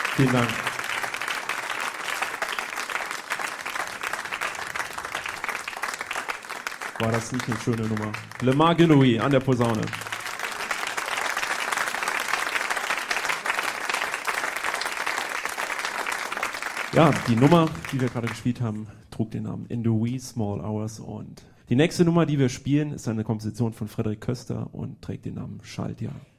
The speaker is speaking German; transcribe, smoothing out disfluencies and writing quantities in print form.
Vielen Dank. War das nicht eine schöne Nummer? Lemar Ginoui an der Posaune. Ja, die Nummer, die wir gerade gespielt haben, trug den Namen In the Wee Small Hours, und die nächste Nummer, die wir spielen, ist eine Komposition von Frederik Köster und trägt den Namen Schaltjahr.